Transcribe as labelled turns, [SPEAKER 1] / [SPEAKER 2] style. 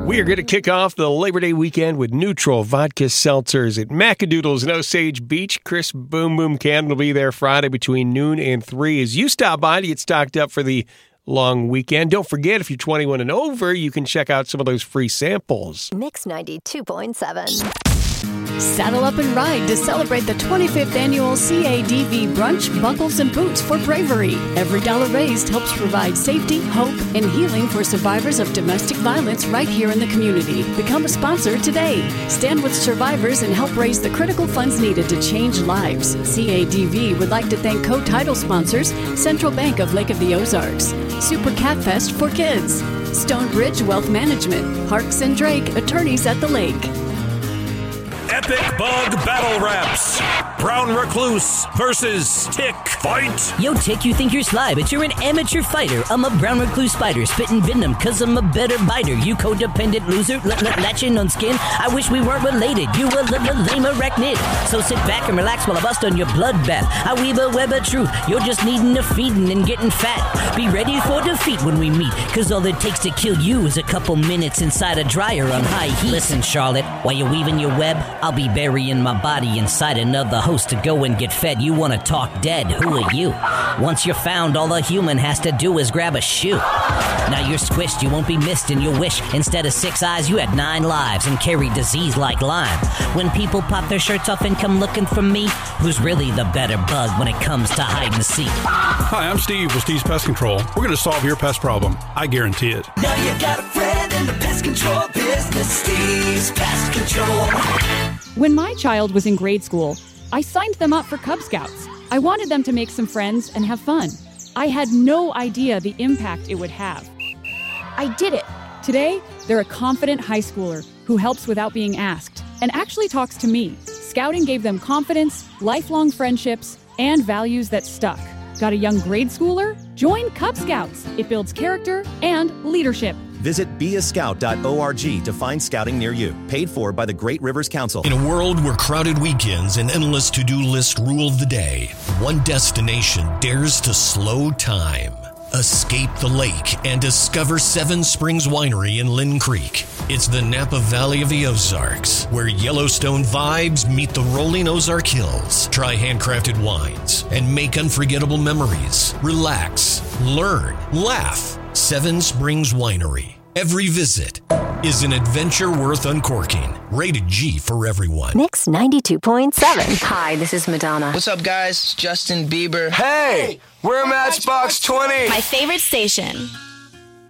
[SPEAKER 1] We are going to kick off the Labor Day weekend with neutral vodka seltzers at Macadoodles in Osage Beach. Chris Boom Boom Cannon will be there Friday between noon and 3 as you stop by to get stocked up for the long weekend. Don't forget, if you're 21 and over, you can check out some of those free samples.
[SPEAKER 2] Mix 92.7.
[SPEAKER 3] Saddle up and ride to celebrate the 25th annual CADV Brunch, Buckles, and Boots for Bravery. Every dollar raised helps provide safety, hope, and healing for survivors of domestic violence right here in the community. Become a sponsor today. Stand with survivors and help raise the critical funds needed to change lives. CADV would like to thank co-title sponsors Central Bank of Lake of the Ozarks, Super Cat Fest for Kids, Stonebridge Wealth Management, Harks and Drake, attorneys at the lake.
[SPEAKER 4] Epic Bug Battle Raps. Brown Recluse versus Tick. Fight!
[SPEAKER 5] Yo, Tick, you think you're sly, but you're an amateur fighter. I'm a brown recluse spider, spitting venom, cause I'm a better biter. You codependent loser, latching on skin. I wish we weren't related. You a lame arachnid. So sit back and relax while I bust on your bloodbath. I weave a web of truth. You're just needing a feeding and getting fat. Be ready for defeat when we meet, cause all it takes to kill you is a couple minutes inside a dryer on high heat. Listen, Charlotte, while you're weaving your web, I'll be burying my body inside another host to go and get fed. You wanna talk dead? Who are you? Once you're found, all a human has to do is grab a shoe. Now you're squished, you won't be missed, and you'll wish instead of 6 eyes you had 9 lives and carry disease like Lyme. When people pop their shirts off and come looking for me, who's really the better bug when it comes to hide and seek?
[SPEAKER 6] Hi, I'm Steve with Steve's Pest Control. We're going to solve your pest problem. I guarantee it.
[SPEAKER 7] Now you got a friend in the pest control business, Steve's Pest Control.
[SPEAKER 8] When my child was in grade school, I signed them up for Cub Scouts. I wanted them to make some friends and have fun. I had no idea the impact it would have. I did it. Today, they're a confident high schooler who helps without being asked and actually talks to me. Scouting gave them confidence, lifelong friendships, and values that stuck. Got a young grade schooler? Join Cub Scouts. It builds character and leadership.
[SPEAKER 9] Visit beascout.org to find scouting near you. Paid for by the Great Rivers Council.
[SPEAKER 10] In a world where crowded weekends and endless to-do list rule the day, one destination dares to slow time. Escape the lake and discover Seven Springs Winery in Lynn Creek. It's the Napa Valley of the Ozarks, where Yellowstone vibes meet the rolling Ozark Hills. Try handcrafted wines and make unforgettable memories. Relax, learn, laugh. Seven Springs Winery. Every visit is an adventure worth uncorking. Rated G for everyone.
[SPEAKER 2] Mix 92.7.
[SPEAKER 11] Hi, this is Madonna.
[SPEAKER 12] What's up, guys? It's Justin Bieber.
[SPEAKER 13] Hey, we're Matchbox 20.
[SPEAKER 14] My favorite station.